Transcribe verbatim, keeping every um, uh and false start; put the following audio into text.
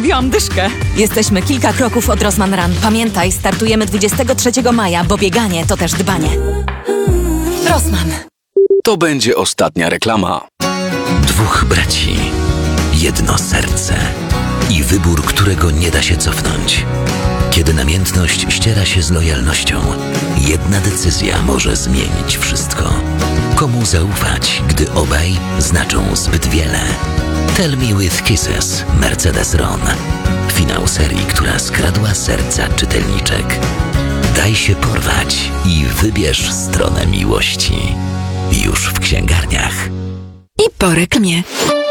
zrobiłam dyszkę. Jesteśmy kilka kroków od Rossmann Run. Pamiętaj, startujemy dwudziestego trzeciego maja, bo bieganie to też dbanie. Rossmann. To będzie ostatnia reklama. Dwóch braci, jedno serce i wybór, którego nie da się cofnąć. Kiedy namiętność ściera się z lojalnością, jedna decyzja może zmienić wszystko. Komu zaufać, gdy obaj znaczą zbyt wiele? Tell Me With Kisses, Mercedes Ron. Finał serii, która skradła serca czytelniczek. Daj się porwać i wybierz stronę miłości. Już w księgarniach. I po reklamie.